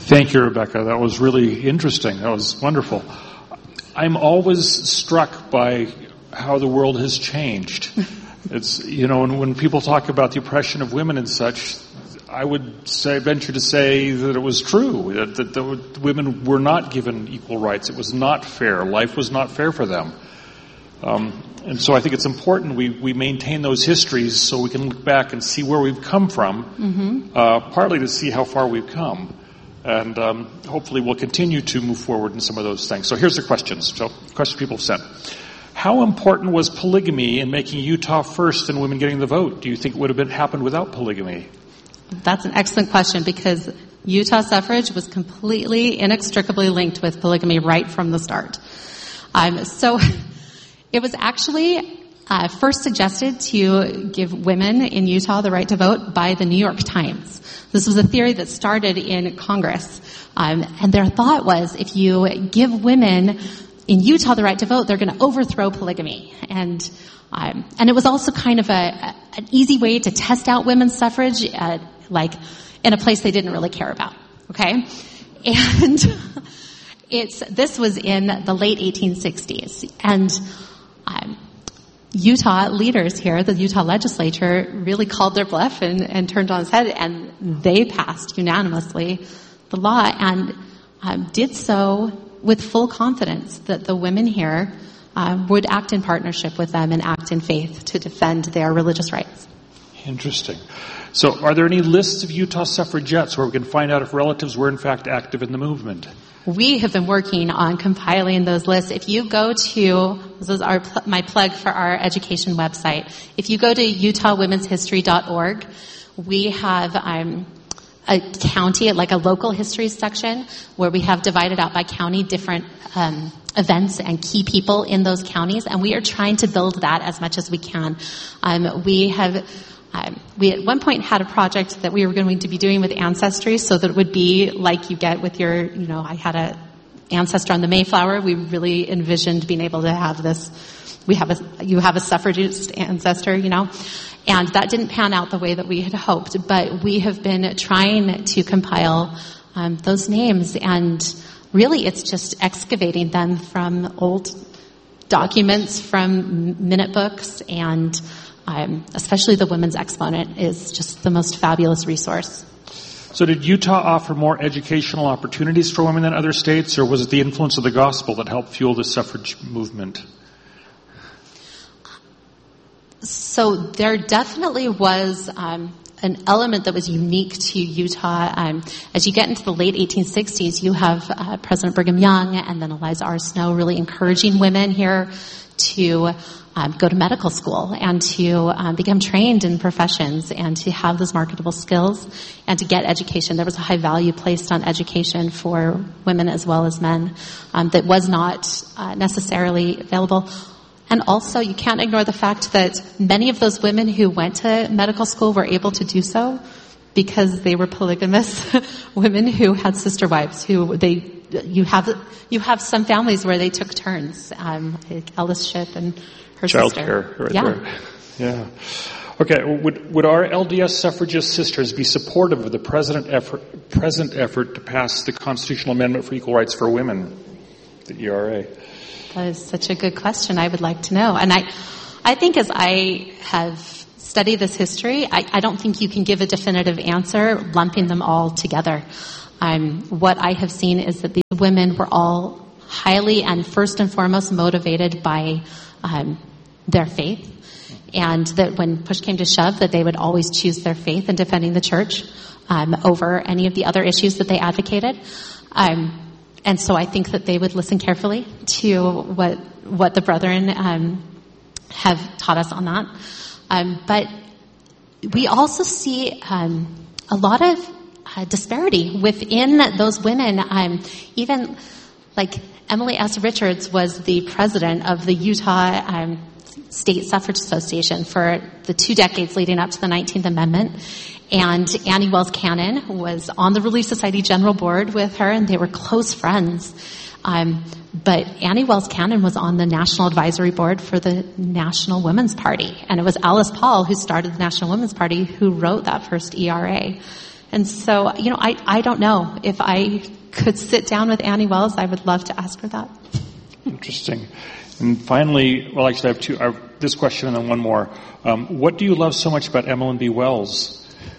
Thank you, Rebecca. That was really interesting. That was wonderful. I'm always struck by how the world has changed. It's, when people talk about the oppression of women and such, I would venture to say that it was true, that the women were not given equal rights. It was not fair. Life was not fair for them. And so I think it's important we maintain those histories so we can look back and see where we've come from, partly to see how far we've come. And hopefully we'll continue to move forward in some of those things. So here's the questions. So questions people have sent. How important was polygamy in making Utah first and women getting the vote? Do you think it would have happened without polygamy? That's an excellent question, because Utah suffrage was completely inextricably linked with polygamy right from the start. So it was actually first suggested to give women in Utah the right to vote by the New York Times. This was a theory that started in Congress. And their thought was, if you give women in Utah the right to vote, they're going to overthrow polygamy. And it was also kind of an easy way to test out women's suffrage, like in a place they didn't really care about. Okay? And this was in the late 1860s. And Utah leaders here, the Utah legislature, really called their bluff and turned on its head, and they passed unanimously the law and did so with full confidence that the women here would act in partnership with them and act in faith to defend their religious rights. Interesting. So are there any lists of Utah suffragettes where we can find out if relatives were in fact active in the movement? We have been working on compiling those lists. If you go to, this is my plug for our education website. If you go to utahwomenshistory.org, we have a county, like a local history section, where we have divided out by county different events and key people in those counties, and we are trying to build that as much as we can. We at one point had a project that we were going to be doing with Ancestry, so that it would be like you get with your, I had a ancestor on the Mayflower. We really envisioned being able to have this. You have a suffragist ancestor, and that didn't pan out the way that we had hoped. But we have been trying to compile those names, and really it's just excavating them from old documents, from minute books, and especially the Women's Exponent is just the most fabulous resource. So did Utah offer more educational opportunities for women than other states, or was it the influence of the gospel that helped fuel the suffrage movement? So there definitely was an element that was unique to Utah. As you get into the late 1860s, you have President Brigham Young and then Eliza R. Snow really encouraging women here to go to medical school and to become trained in professions and to have those marketable skills and to get education. There was a high value placed on education for women as well as men that was not necessarily available. And also, you can't ignore the fact that many of those women who went to medical school were able to do so because they were polygamous women who had sister wives you have some families where they took turns, like Ellis Shipp and her Child sister. Care right there. Yeah. Okay, would our LDS suffragist sisters be supportive of the present effort to pass the constitutional amendment for equal rights for women, the ERA? That is such a good question. I would like to know. And I think as I have studied this history, I don't think you can give a definitive answer lumping them all together. What I have seen is that these women were all highly and first and foremost motivated by their faith, and that when push came to shove, that they would always choose their faith in defending the church over any of the other issues that they advocated. And so I think that they would listen carefully to what the brethren have taught us on that. But we also see a lot of disparity within those women. Even like Emily S. Richards was the president of the Utah State Suffrage Association for the 2 decades leading up to the 19th Amendment. And Annie Wells Cannon was on the Relief Society General Board with her, and they were close friends. But Annie Wells Cannon was on the National Advisory Board for the National Women's Party. And it was Alice Paul who started the National Women's Party who wrote that first ERA. And so, I don't know. If I could sit down with Annie Wells, I would love to ask her that. Interesting. And finally, well, actually, I have this question and then one more. What do you love so much about Emmeline B. Wells?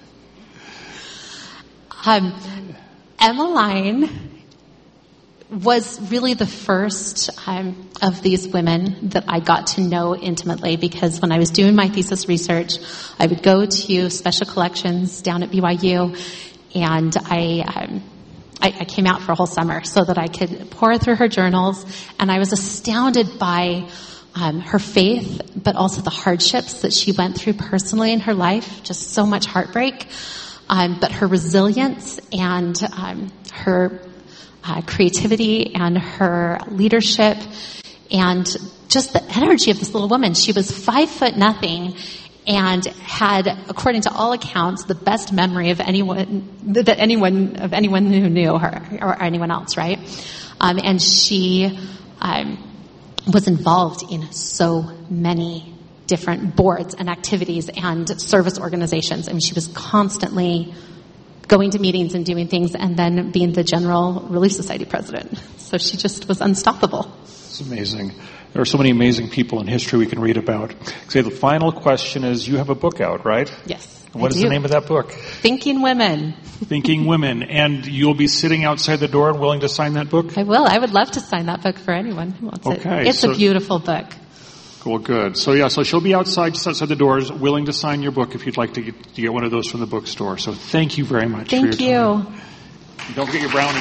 Emmeline was really the first of these women that I got to know intimately, because when I was doing my thesis research, I would go to special collections down at BYU, and I came out for a whole summer so that I could pour through her journals, and I was astounded by her faith, but also the hardships that she went through personally in her life, just so much heartbreak, but her resilience and her creativity and her leadership and just the energy of this little woman. She was 5'0" and had, according to all accounts, the best memory of anyone who knew her or anyone else, right? And she was involved in so many different boards and activities and service organizations. I mean, she was constantly going to meetings and doing things, and then being the General Relief Society president. So she just was unstoppable. It's amazing. There are so many amazing people in history we can read about. So the final question is, you have a book out, right? Yes. What is the name of that book? Thinking Women. Thinking Women. And you'll be sitting outside the door and willing to sign that book? I will. I would love to sign that book for anyone who wants it. It's a beautiful book. Well, good. So she'll be outside, just outside the doors, willing to sign your book if you'd like to get one of those from the bookstore. So thank you very much for your time. Thank you. Don't forget your brownie.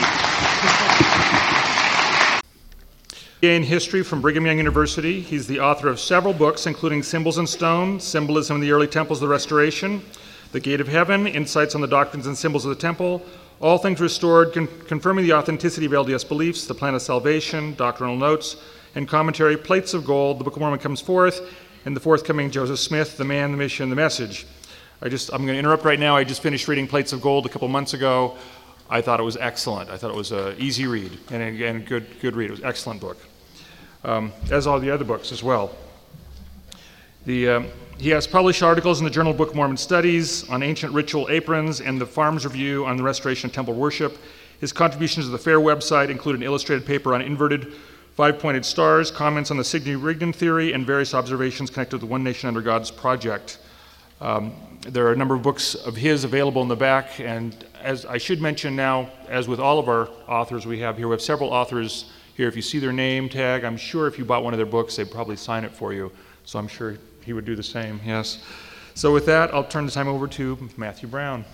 In history from Brigham Young University. He's the author of several books, including Symbols in Stone, Symbolism in the Early Temples of the Restoration, The Gate of Heaven, Insights on the Doctrines and Symbols of the Temple, All Things Restored, Confirming the Authenticity of LDS Beliefs, The Plan of Salvation, Doctrinal Notes, and Commentary, Plates of Gold, The Book of Mormon Comes Forth, and the forthcoming Joseph Smith, The Man, the Mission, the Message. I'm going to interrupt right now. I just finished reading Plates of Gold a couple months ago. I thought it was excellent. I thought it was an easy read and a good read. It was an excellent book, as all the other books as well. He has published articles in the Journal of Book of Mormon Studies on ancient ritual aprons and the Farms Review on the restoration of temple worship. His contributions to the FAIR website include an illustrated paper on inverted five-pointed stars, comments on the Signy-Rigdon theory, and various observations connected with the One Nation Under God's project. There are a number of books of his available in the back, and as I should mention now, as with all of our authors we have here, we have several authors here. If you see their name tag, I'm sure if you bought one of their books, they'd probably sign it for you. So I'm sure he would do the same, yes. So with that, I'll turn the time over to Matthew Brown.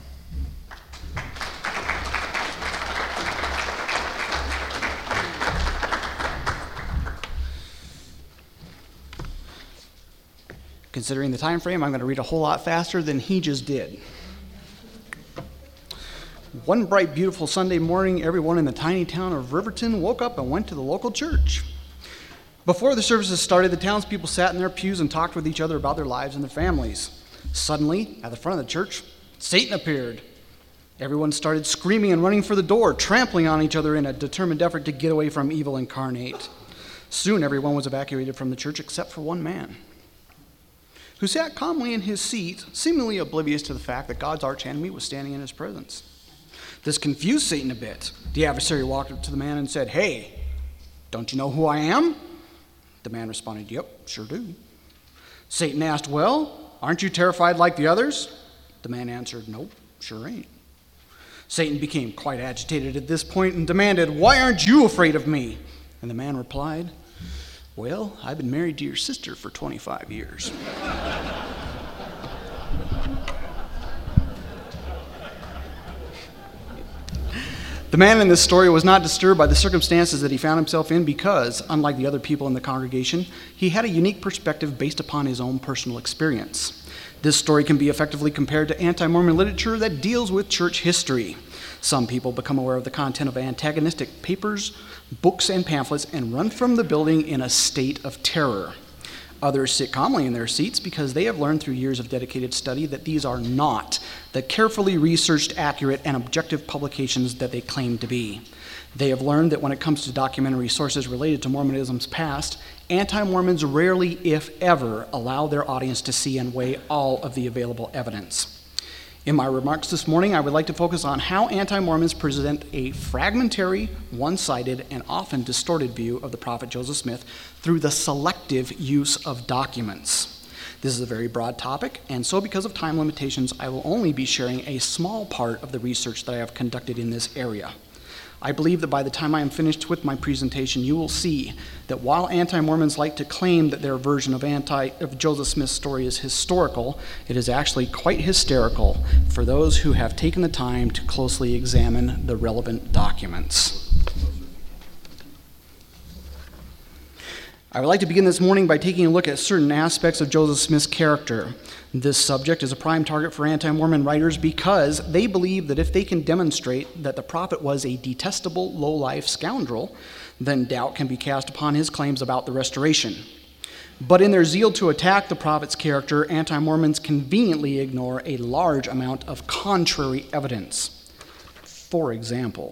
Considering the time frame, I'm going to read a whole lot faster than he just did. One bright, beautiful Sunday morning, everyone in the tiny town of Riverton woke up and went to the local church. Before the services started, the townspeople sat in their pews and talked with each other about their lives and their families. Suddenly, at the front of the church, Satan appeared. Everyone started screaming and running for the door, trampling on each other in a determined effort to get away from evil incarnate. Soon, everyone was evacuated from the church except for one man, who sat calmly in his seat, seemingly oblivious to the fact that God's archenemy was standing in his presence. This confused Satan a bit. The adversary walked up to the man and said, "Hey, don't you know who I am?" The man responded, "Yep, sure do." Satan asked, "Well, aren't you terrified like the others?" The man answered, "Nope, sure ain't." Satan became quite agitated at this point and demanded, "Why aren't you afraid of me?" And the man replied, "Well, I've been married to your sister for 25 years. The man in this story was not disturbed by the circumstances that he found himself in because, unlike the other people in the congregation, he had a unique perspective based upon his own personal experience. This story can be effectively compared to anti-Mormon literature that deals with church history. Some people become aware of the content of antagonistic papers, books, and pamphlets and run from the building in a state of terror. Others sit calmly in their seats because they have learned through years of dedicated study that these are not the carefully researched, accurate, and objective publications that they claim to be. They have learned that when it comes to documentary sources related to Mormonism's past, anti-Mormons rarely, if ever, allow their audience to see and weigh all of the available evidence. In my remarks this morning, I would like to focus on how anti-Mormons present a fragmentary, one-sided, and often distorted view of the prophet Joseph Smith through the selective use of documents. This is a very broad topic, and so because of time limitations, I will only be sharing a small part of the research that I have conducted in this area. I believe that by the time I am finished with my presentation, you will see that while anti-Mormons like to claim that their version of Joseph Smith's story is historical, it is actually quite hysterical for those who have taken the time to closely examine the relevant documents. I would like to begin this morning by taking a look at certain aspects of Joseph Smith's character. This subject is a prime target for anti-Mormon writers because they believe that if they can demonstrate that the prophet was a detestable, low-life scoundrel, then doubt can be cast upon his claims about the restoration. But in their zeal to attack the prophet's character, anti-Mormons conveniently ignore a large amount of contrary evidence. For example,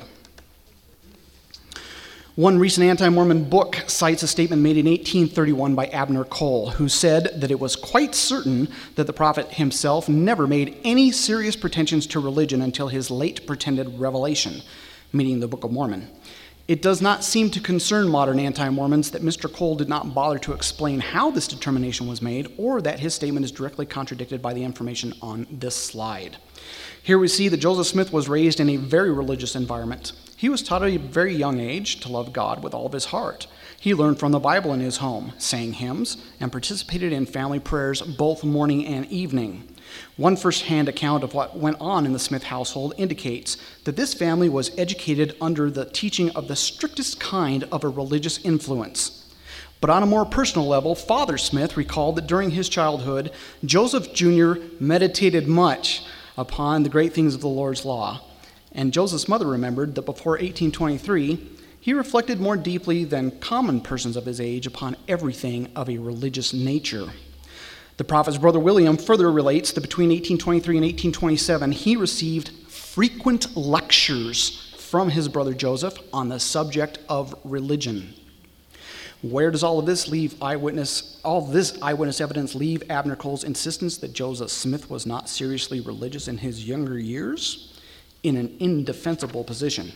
one recent anti-Mormon book cites a statement made in 1831 by Abner Cole, who said that it was quite certain that the prophet himself never made any serious pretensions to religion until his late pretended revelation, meaning the Book of Mormon. It does not seem to concern modern anti-Mormons that Mr. Cole did not bother to explain how this determination was made, or that his statement is directly contradicted by the information on this slide. Here we see that Joseph Smith was raised in a very religious environment. He was taught at a very young age to love God with all of his heart. He learned from the Bible in his home, sang hymns, and participated in family prayers both morning and evening. One first-hand account of what went on in the Smith household indicates that this family was educated under the teaching of the strictest kind of a religious influence. But on a more personal level, Father Smith recalled that during his childhood, Joseph Jr. meditated much upon the great things of the Lord's law. And Joseph's mother remembered that before 1823, he reflected more deeply than common persons of his age upon everything of a religious nature. The prophet's brother William further relates that between 1823 and 1827, he received frequent lectures from his brother Joseph on the subject of religion. Where does all this eyewitness evidence leave Abner Cole's insistence that Joseph Smith was not seriously religious in his younger years? In an indefensible position.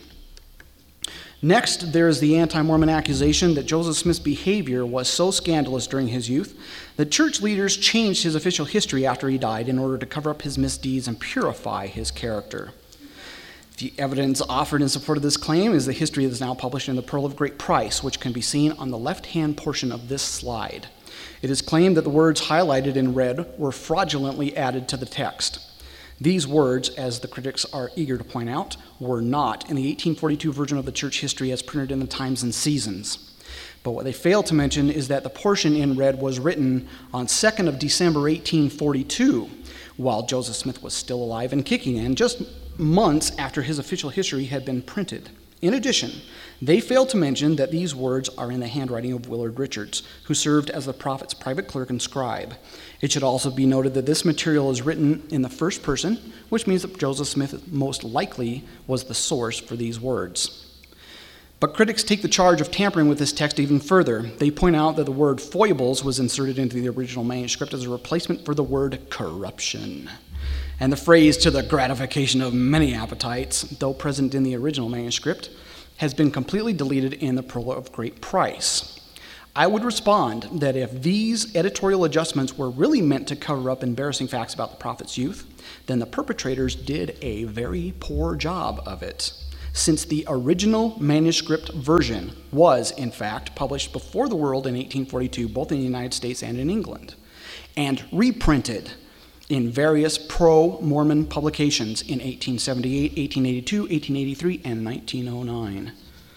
Next, there is the anti-Mormon accusation that Joseph Smith's behavior was so scandalous during his youth that church leaders changed his official history after he died in order to cover up his misdeeds and purify his character. The evidence offered in support of this claim is the history that is now published in the Pearl of Great Price, which can be seen on the left-hand portion of this slide. It is claimed that the words highlighted in red were fraudulently added to the text. These words, as the critics are eager to point out, were not in the 1842 version of the church history as printed in the Times and Seasons. But what they fail to mention is that the portion in red was written on 2nd of December 1842, while Joseph Smith was still alive and kicking, and just months after his official history had been printed. In addition, they fail to mention that these words are in the handwriting of Willard Richards, who served as the prophet's private clerk and scribe. It should also be noted that this material is written in the first person, which means that Joseph Smith most likely was the source for these words. But critics take the charge of tampering with this text even further. They point out that the word foibles was inserted into the original manuscript as a replacement for the word corruption. And the phrase "to the gratification of many appetites," though present in the original manuscript, has been completely deleted in the Pearl of Great Price. I would respond that if these editorial adjustments were really meant to cover up embarrassing facts about the prophet's youth, then the perpetrators did a very poor job of it, since the original manuscript version was, in fact, published before the world in 1842, both in the United States and in England, and reprinted in various pro-Mormon publications in 1878, 1882, 1883, and 1909.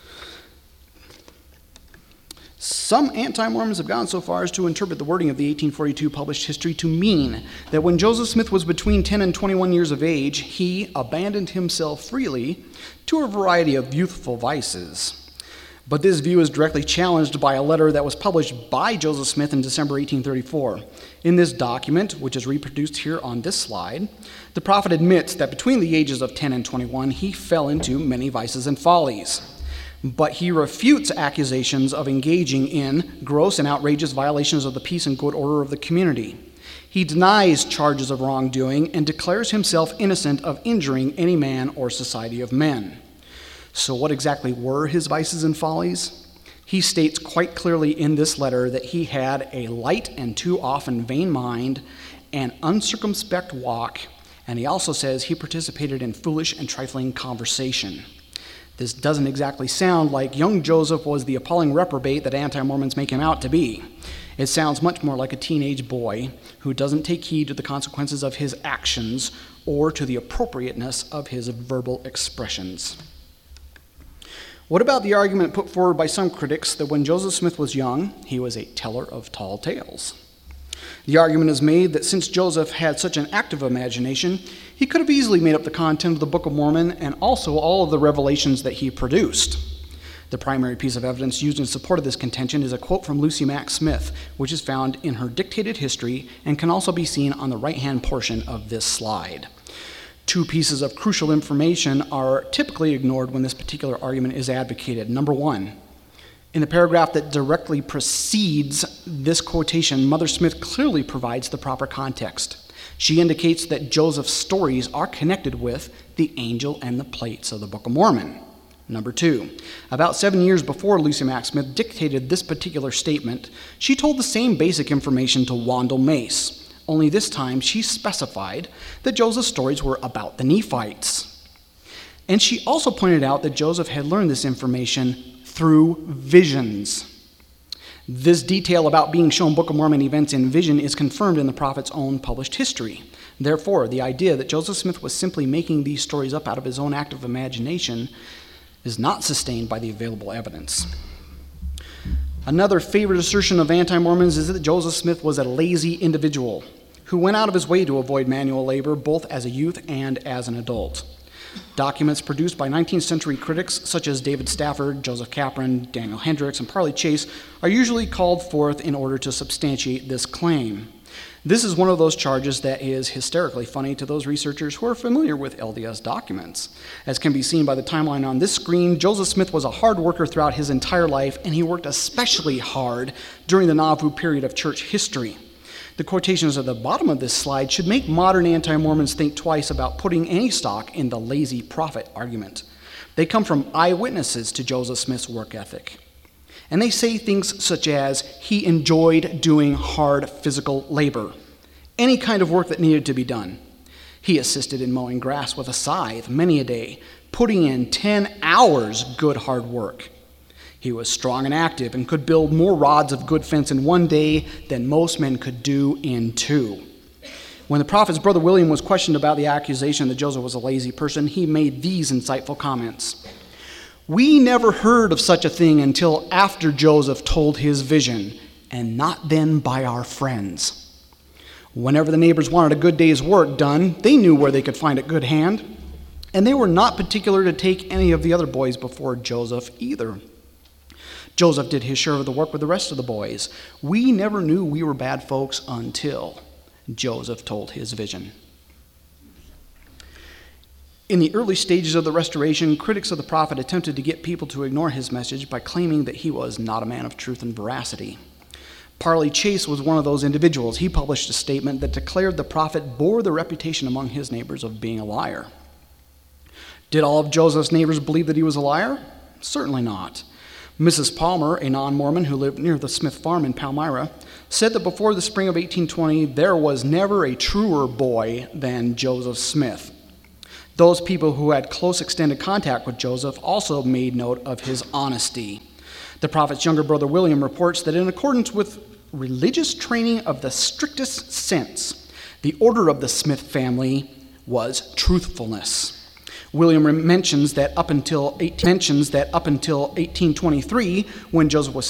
Some anti-Mormons have gone so far as to interpret the wording of the 1842 published history to mean that when Joseph Smith was between 10 and 21 years of age, he abandoned himself freely to a variety of youthful vices. But this view is directly challenged by a letter that was published by Joseph Smith in December 1834. In this document, which is reproduced here on this slide, the prophet admits that between the ages of 10 and 21, he fell into many vices and follies. But he refutes accusations of engaging in gross and outrageous violations of the peace and good order of the community. He denies charges of wrongdoing and declares himself innocent of injuring any man or society of men. So what exactly were his vices and follies? He states quite clearly in this letter that he had a light and too often vain mind, an uncircumspect walk, and he also says he participated in foolish and trifling conversation. This doesn't exactly sound like young Joseph was the appalling reprobate that anti-Mormons make him out to be. It sounds much more like a teenage boy who doesn't take heed to the consequences of his actions or to the appropriateness of his verbal expressions. What about the argument put forward by some critics that when Joseph Smith was young, he was a teller of tall tales? The argument is made that since Joseph had such an active imagination, he could have easily made up the content of the Book of Mormon and also all of the revelations that he produced. The primary piece of evidence used in support of this contention is a quote from Lucy Mack Smith, which is found in her dictated history and can also be seen on the right-hand portion of this slide. Two pieces of crucial information are typically ignored when this particular argument is advocated. Number one, in the paragraph that directly precedes this quotation, Mother Smith clearly provides the proper context. She indicates that Joseph's stories are connected with the angel and the plates of the Book of Mormon. Number two, about 7 years before Lucy Mack Smith dictated this particular statement, she told the same basic information to Wandle Mace, only this time she specified that Joseph's stories were about the Nephites. And she also pointed out that Joseph had learned this information through visions. This detail about being shown Book of Mormon events in vision is confirmed in the prophet's own published history. Therefore, the idea that Joseph Smith was simply making these stories up out of his own active imagination is not sustained by the available evidence. Another favorite assertion of anti-Mormons is that Joseph Smith was a lazy individual who went out of his way to avoid manual labor both as a youth and as an adult. Documents produced by 19th century critics such as David Stafford, Joseph Capron, Daniel Hendricks, and Parley Chase are usually called forth in order to substantiate this claim. This is one of those charges that is hysterically funny to those researchers who are familiar with LDS documents. As can be seen by the timeline on this screen, Joseph Smith was a hard worker throughout his entire life, and he worked especially hard during the Nauvoo period of church history. The quotations at the bottom of this slide should make modern anti-Mormons think twice about putting any stock in the lazy prophet argument. They come from eyewitnesses to Joseph Smith's work ethic. And they say things such as, he enjoyed doing hard physical labor, any kind of work that needed to be done. He assisted in mowing grass with a scythe many a day, putting in 10 hours good hard work. He was strong and active and could build more rods of good fence in one day than most men could do in 2. When the prophet's brother William was questioned about the accusation that Joseph was a lazy person, he made these insightful comments. We never heard of such a thing until after Joseph told his vision, and not then by our friends. Whenever the neighbors wanted a good day's work done, they knew where they could find a good hand, and they were not particular to take any of the other boys before Joseph either. Joseph did his share of the work with the rest of the boys. We never knew we were bad folks until Joseph told his vision. In the early stages of the Restoration, critics of the prophet attempted to get people to ignore his message by claiming that he was not a man of truth and veracity. Parley Chase was one of those individuals. He published a statement that declared the prophet bore the reputation among his neighbors of being a liar. Did all of Joseph's neighbors believe that he was a liar? Certainly not. Mrs. Palmer, a non-Mormon who lived near the Smith farm in Palmyra, said that before the spring of 1820, there was never a truer boy than Joseph Smith. Those people who had close extended contact with Joseph also made note of his honesty. The prophet's younger brother William reports that in accordance with religious training of the strictest sense, the order of the Smith family was truthfulness. William mentions that up until 1823, when Joseph was